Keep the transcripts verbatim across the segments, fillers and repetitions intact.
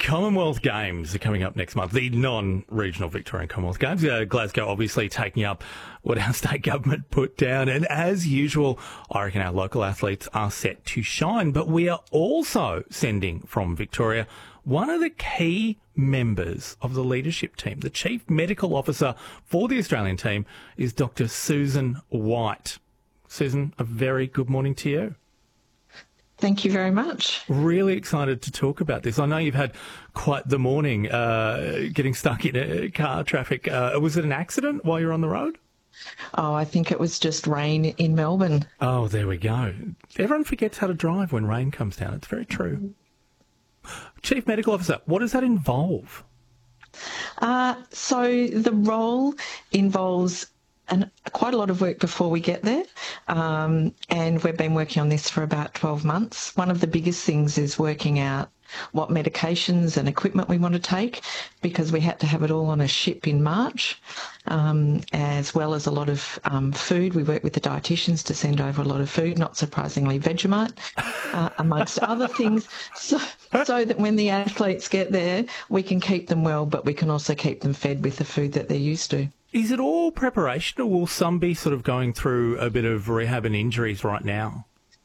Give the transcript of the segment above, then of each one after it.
Commonwealth Games are coming up next month, the non-regional Victorian Commonwealth Games. Uh, Glasgow obviously taking up what our state government put down. And as usual, I reckon our local athletes are set to shine. But we are also sending from Victoria one of the key members of the leadership team. The Chief Medical Officer for the Australian team is Doctor Susan White. Susan, a very good morning to you. Thank you very much. Really excited to talk about this. I know you've had quite the morning uh, getting stuck in a car traffic. Uh, was it an accident while you were on the road? Oh, I think it was just rain in Melbourne. Oh, there we go. Everyone forgets how to drive when rain comes down. It's very true. Chief Medical Officer, what does that involve? Uh, so the role involves And quite a lot of work before we get there, um, and we've been working on this for about twelve months. One of the biggest things is working out what medications and equipment we want to take, because we had to have it all on a ship in March, um, as well as a lot of um, food. We work with the dietitians to send over a lot of food, not surprisingly Vegemite, uh, amongst other things, so, so that when the athletes get there, we can keep them well, but we can also keep them fed with the food that they're used to. Is it all preparation, or will some be sort of going through a bit of rehab and injuries right now?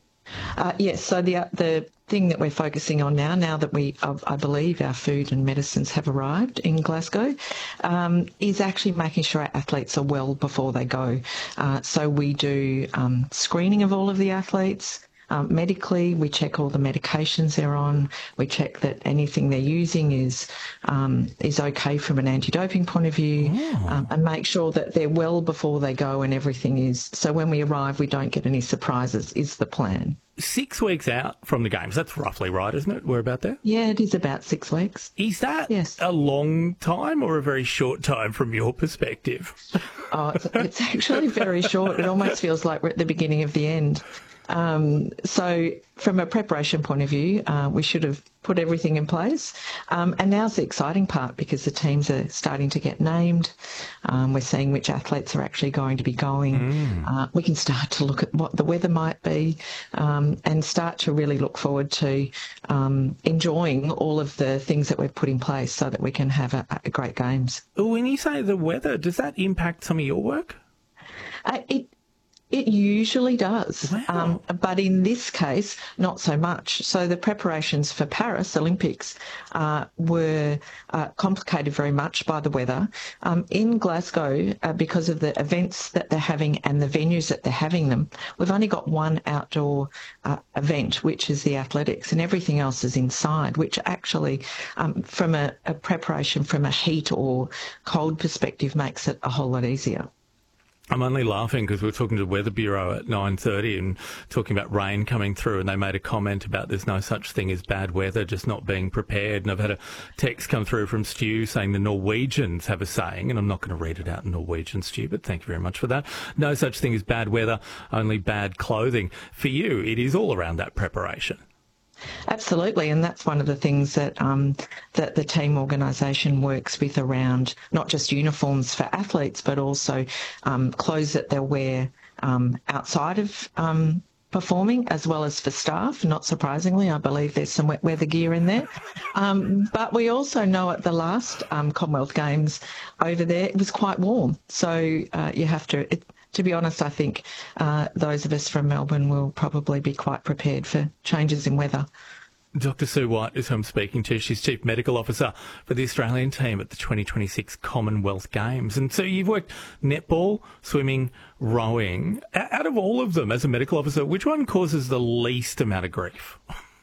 Uh, yes, so the the thing that we're focusing on now, now that we, I believe our food and medicines have arrived in Glasgow, um, is actually making sure our athletes are well before they go. Uh, so we do um, screening of all of the athletes. Um, medically, we check all the medications they're on. We check that anything they're using is um, is okay from an anti-doping point of view, oh. um, and make sure that they're well before they go and everything is. So when we arrive, we don't get any surprises, is the plan. Six weeks out from the Games, that's roughly right, isn't it? We're about there? Yeah, it is about six weeks. Is that yes. a long time or a very short time from your perspective? Oh, it's, it's actually very short. It almost feels like we're at the beginning of the end. Um, so from a preparation point of view, uh, we should have put everything in place. Um, and now's the exciting part, because the teams are starting to get named. Um, we're seeing which athletes are actually going to be going. Mm. Uh, we can start to look at what the weather might be, um, and start to really look forward to um, enjoying all of the things that we've put in place so that we can have a, a great games. When you say the weather, does that impact some of your work? Uh, it It usually does, wow. um, but in this case, not so much. So the preparations for Paris Olympics uh, were uh, complicated very much by the weather. Um, in Glasgow, uh, because of the events that they're having and the venues that they're having them, we've only got one outdoor uh, event, which is the athletics, and everything else is inside, which actually, um, from a, a preparation from a heat or cold perspective, makes it a whole lot easier. I'm only laughing because we were talking to the Weather Bureau at nine thirty and talking about rain coming through, and they made a comment about there's no such thing as bad weather, just not being prepared. And I've had a text come through from Stu saying the Norwegians have a saying, and I'm not going to read it out in Norwegian, Stu, but thank you very much for that. No such thing as bad weather, only bad clothing. For you, it is all around that preparation. Absolutely, and that's one of the things that um, that the team organisation works with around not just uniforms for athletes, but also um, clothes that they'll wear um, outside of um, performing, as well as for staff. Not surprisingly, I believe there's some wet weather gear in there. Um, but we also know at the last um, Commonwealth Games over there, it was quite warm, so uh, you have to. It, To be honest, I think uh, those of us from Melbourne will probably be quite prepared for changes in weather. Doctor Sue White is who I'm speaking to. She's Chief Medical Officer for the Australian team at the twenty twenty-six Commonwealth Games. And so you've worked netball, swimming, rowing. Out of all of them, as a medical officer, which one causes the least amount of grief?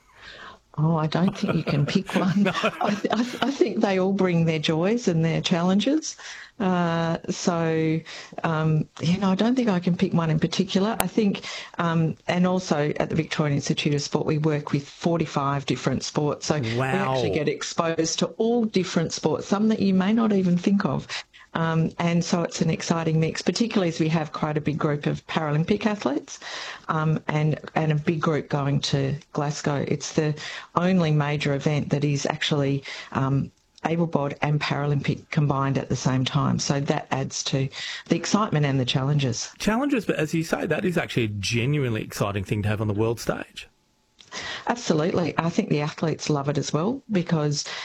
Oh, I don't think you can pick one. no. I, th- I, th- I think they all bring their joys and their challenges. Uh, so, um, you know, I don't think I can pick one in particular. I think, um, and also at the Victorian Institute of Sport, we work with forty-five different sports. So wow. we actually get exposed to all different sports, some that you may not even think of. Um, and so it's an exciting mix, particularly as we have quite a big group of Paralympic athletes um, and, and a big group going to Glasgow. It's the only major event that is actually um, able-bodied and Paralympic combined at the same time. So that adds to the excitement and the challenges. Challenges, but as you say, that is actually a genuinely exciting thing to have on the world stage. Absolutely. I think the athletes love it as well, because